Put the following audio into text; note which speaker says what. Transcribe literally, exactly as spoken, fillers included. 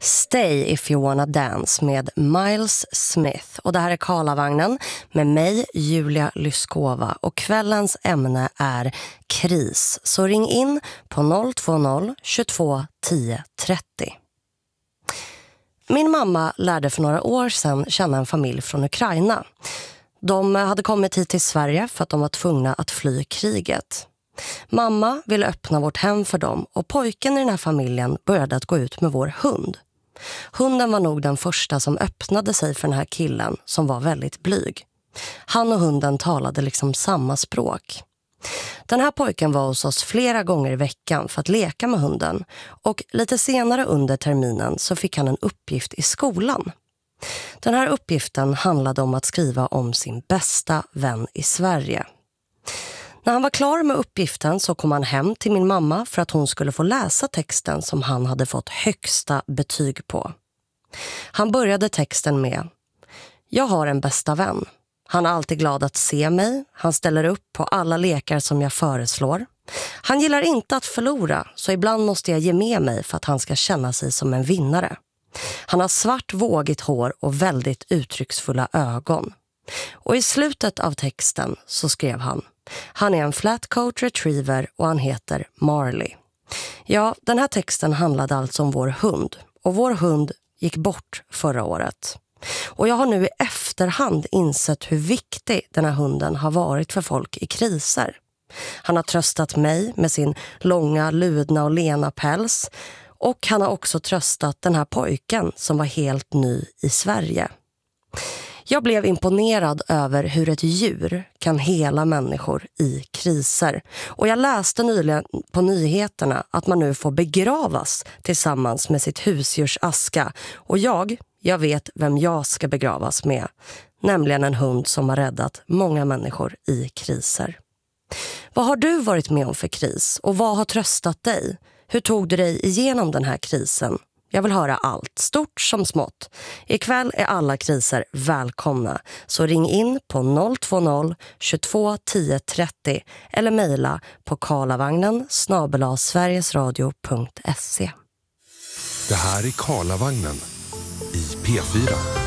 Speaker 1: Stay if you wanna dance med Miles Smith. Och det här är Karlavagnen med mig, Julia Lyskova. Och kvällens ämne är kris. Så ring in på noll två noll tjugotvå tio trettio. Min mamma lärde för några år sedan känna en familj från Ukraina. De hade kommit hit till Sverige för att de var tvungna att fly kriget. Mamma ville öppna vårt hem för dem och pojken i den här familjen började att gå ut med vår hund. Hunden var nog den första som öppnade sig för den här killen som var väldigt blyg. Han och hunden talade liksom samma språk. Den här pojken var hos oss flera gånger i veckan för att leka med hunden och lite senare under terminen så fick han en uppgift i skolan. Den här uppgiften handlade om att skriva om sin bästa vän i Sverige. När han var klar med uppgiften så kom han hem till min mamma för att hon skulle få läsa texten som han hade fått högsta betyg på. Han började texten med: Jag har en bästa vän. Han är alltid glad att se mig. Han ställer upp på alla lekar som jag föreslår. Han gillar inte att förlora, så ibland måste jag ge med mig för att han ska känna sig som en vinnare. Han har svart vågigt hår och väldigt uttrycksfulla ögon. Och i slutet av texten så skrev han: Han är en flatcoat retriever och han heter Marley. Ja, den här texten handlade alltså om vår hund. Och vår hund gick bort förra året. Och jag har nu i efterhand insett hur viktig den här hunden har varit för folk i kriser. Han har tröstat mig med sin långa, ludna och lena päls. Och han har också tröstat den här pojken som var helt ny i Sverige. Jag blev imponerad över hur ett djur kan hela människor i kriser. Och jag läste nyligen på nyheterna att man nu får begravas tillsammans med sitt husdjurs aska. Och jag, jag vet vem jag ska begravas med. Nämligen en hund som har räddat många människor i kriser. Vad har du varit med om för kris och vad har tröstat dig? Hur tog du dig igenom den här krisen? Jag vill höra allt, stort som smått. Ikväll är alla kriser välkomna. Så ring in på noll två noll tjugotvå tio trettio eller mejla på karlavagnen snabel-a sverigesradio punkt se.
Speaker 2: Det här är Karlavagnen i P fyra.